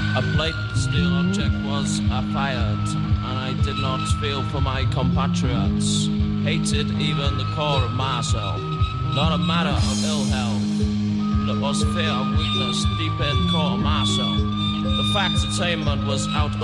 A plate steel object was fired, and I did not feel for my compatriots. Hated even the core of myself. Not a matter of ill health, but it was fear of weakness deep in core of myself. The fact attainment was out